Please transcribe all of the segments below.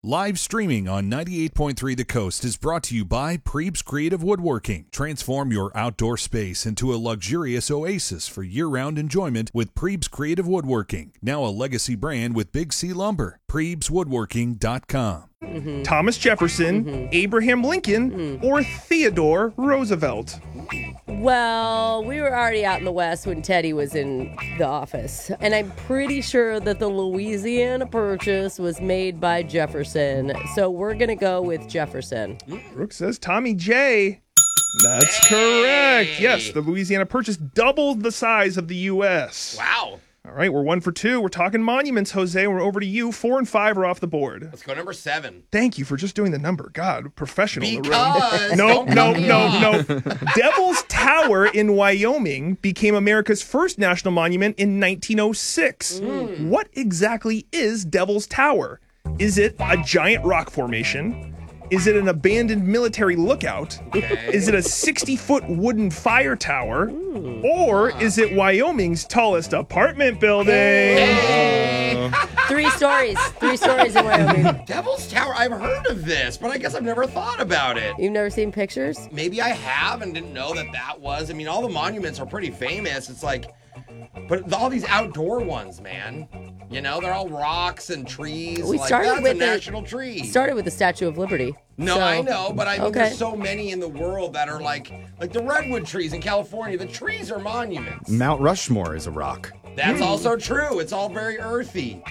Live streaming on 98.3 The Coast is brought to you by Prebes Creative Woodworking. Transform your outdoor space into a luxurious oasis for year-round enjoyment with Prebes Creative Woodworking. Now a legacy brand with Big C Lumber. PrebesWoodworking.com. Mm-hmm. Thomas Jefferson, Abraham Lincoln, or Theodore Roosevelt? Well, we were already out in the West when Teddy was in the office. And I'm pretty sure that the Louisiana Purchase was made by Jefferson. So we're going to go with Jefferson. Brooke says Tommy J. That's correct. Yes, the Louisiana Purchase doubled the size of the U.S. Wow. All right, we're 1 for 2. We're talking monuments, Jose. We're over to you. 4 and 5 are off the board. Let's go number 7. Thank you for just doing the number. God, professional in the Because room. No. Devil's Tower in Wyoming became America's first national monument in 1906. What exactly is Devil's Tower? Is it a giant rock formation? Is it an abandoned military lookout? Okay. Is it a 60-foot wooden fire tower? Or is it Wyoming's tallest apartment building? Hey. 3 stories. 3 stories in Wyoming. Devil's Tower, I've heard of this, but I guess I've never thought about it. You've never seen pictures? Maybe I have and didn't know that was. I mean, all the monuments are pretty famous. It's like, but all these outdoor ones, man. You know, they're all rocks and trees. We like, started that's with a national tree. Started with the Statue of Liberty. No, So- I know, but I mean, Okay. there's so many in the world that are like the redwood trees in California. The trees are monuments. Mount Rushmore is a rock. That's also true. It's all very earthy.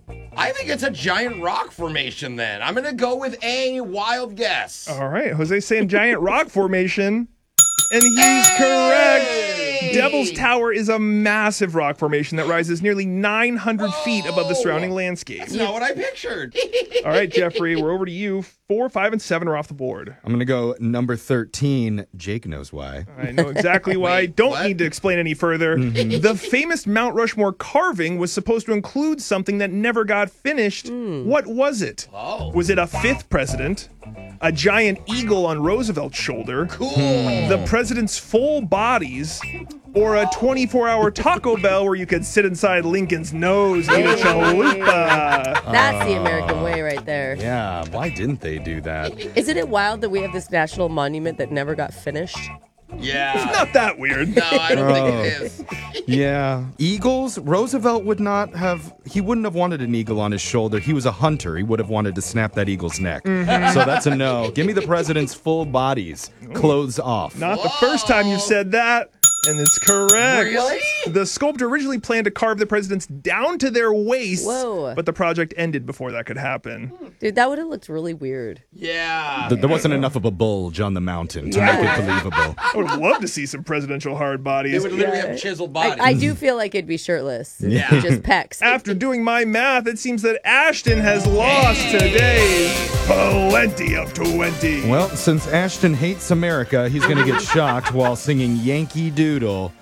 I think it's a giant rock formation then. I'm going to go with a wild guess. All right, Jose's saying giant rock formation, and he's correct. Devil's Tower is a massive rock formation that rises nearly 900 feet above the surrounding landscape. That's not what I pictured. All right, Jeffrey, we're over to you. 4, 5, and 7 are off the board. I'm going to go number 13. Jake knows why. I know exactly why. Wait, Don't what? need to explain any further. The famous Mount Rushmore carving was supposed to include something that never got finished. What was it? Oh. Was it a 5th president? A giant eagle on Roosevelt's shoulder? Cool. The president's full bodies? Or a 24-hour Taco Bell where you could sit inside Lincoln's nose and eat a chalupa? That's the American way right there. Yeah, why didn't they do that? Isn't it wild that we have this national monument that never got finished? Yeah. Not that weird. No, I don't think it is. Yeah. Eagles? Roosevelt would not have, he wouldn't have wanted an eagle on his shoulder. He was a hunter. He would have wanted to snap that eagle's neck. So that's a no. Give me the president's full bodies, clothes off. Not the first time you've said that. And it's correct. Really? The sculptor originally planned to carve the presidents down to their waists, Whoa. but the project ended before that could happen. Dude, that would have looked really weird. Yeah. There wasn't enough of a bulge on the mountain to make it believable. I would love to see some presidential hard They bodies. would literally have chiseled bodies. I do feel like it'd be shirtless. Yeah. Just pecs. After doing my math, it seems that Ashton has lost today's plenty of 20. Well, since Ashton hates America, he's going to get shocked while singing Yankee Doodle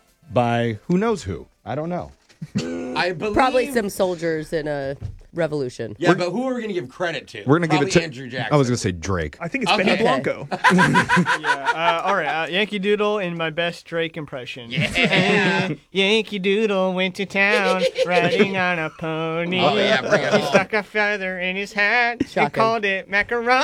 by who knows who. I don't know. I believe. Probably some soldiers in a revolution. Yeah, but who are we going to give credit to? We're going to give it to Andrew Jackson. I was going to say Drake. I think it's Okay. Benny Blanco. All right, Yankee Doodle in my best Drake impression. Yeah. Yankee Doodle went to town riding on a pony. Oh, yeah, bring it He home. stuck a feather in his hat and Shocking. called it macaron.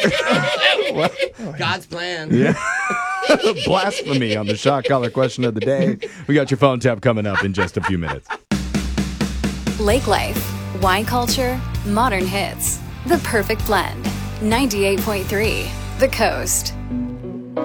God's plan. Yeah. Blasphemy on the shock collar question of the day. We got your phone tap coming up in just a few minutes. Lake life, wine culture, modern hits. The perfect blend. 98.3 The Coast.